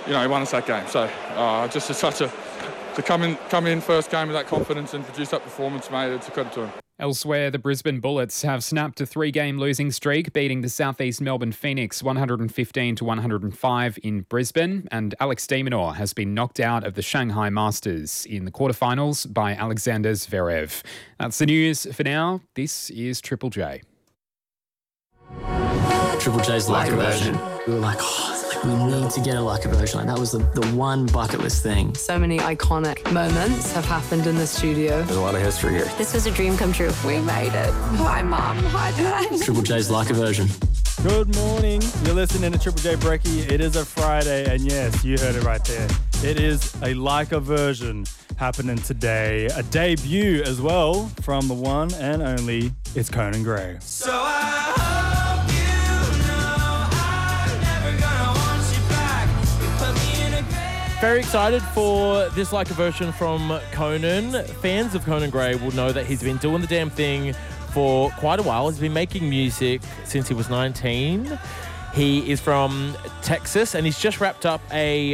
he won us that game. So just to come in first game with that confidence and produce that performance, mate, it's a credit to him. Elsewhere, the Brisbane Bullets have snapped a 3-game losing streak, beating the Southeast Melbourne Phoenix 115-105 in Brisbane, and Alex de Minaur has been knocked out of the Shanghai Masters in the quarterfinals by Alexander Zverev. That's the news for now. This is Triple J. Triple J's Leica version. We were like, we need to get a Leica version. Like, that was the one bucket list thing. So many iconic moments have happened in the studio. There's a lot of history here. This was a dream come true. We made it. Hi, Mum. Hi, Dad. Triple J's Leica version. Good morning. You're listening to Triple J Brekkie. It is a Friday, and yes, you heard it right there. It is a Leica version happening today. A debut as well from the one and only It's Conan Gray. So I hope you know I'm never gonna want you back. You put me in a grave. Very excited for this Leica version from Conan. Fans of Conan Gray will know that he's been doing the damn thing for quite a while. He's been making music since he was 19. He is from Texas, and he's just wrapped up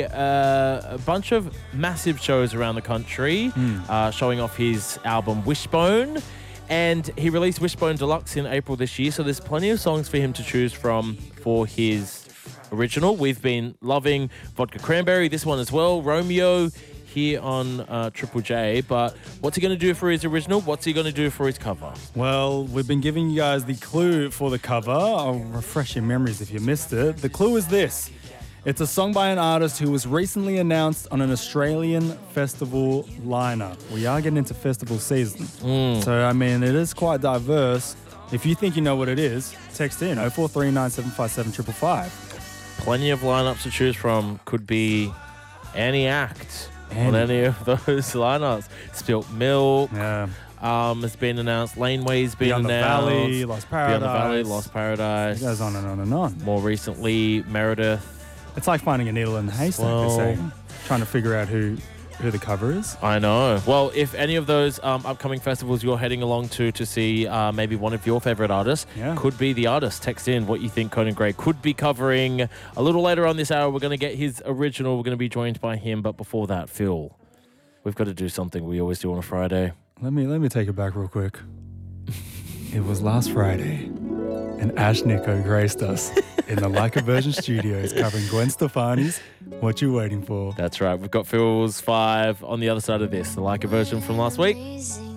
a bunch of massive shows around the country, showing off his album Wishbone. And he released Wishbone Deluxe in April this year, so there's plenty of songs for him to choose from for his original. We've been loving Vodka Cranberry, this one as well, Romeo, here on Triple J. But what's he going to do for his original? What's he going to do for his cover? Well, we've been giving you guys the clue for the cover. I'll refresh your memories if you missed it. The clue is this. It's a song by an artist who was recently announced on an Australian festival lineup. We are getting into festival season. So, I mean, it is quite diverse. If you think you know what it is, text in 0439 757 555. Plenty of lineups to choose from. Could be any act on any of those lineups. Spilt Milk. Yeah. Has been announced. Laneway's been Beyond announced. the Valley, Lost Paradise. Beyond the Valley, Lost Paradise. It goes on and on and on. More recently, Meredith. It's like finding a needle in the haystack, they're saying. Trying to figure out who the cover is. I know. Well, if any of those upcoming festivals you're heading along to see maybe one of your favourite artists, could be the artist. Text in what you think Conan Gray could be covering. A little later on this hour, we're going to get his original. We're going to be joined by him. But before that, Phil, we've got to do something we always do on a Friday. Let me take it back real quick. It was last Friday, and Ash Nico graced us in the Leica Version Studios covering Gwen Stefani's What You Waiting For. That's right. We've got Phil's 5 on the other side of this, the Leica version from last week.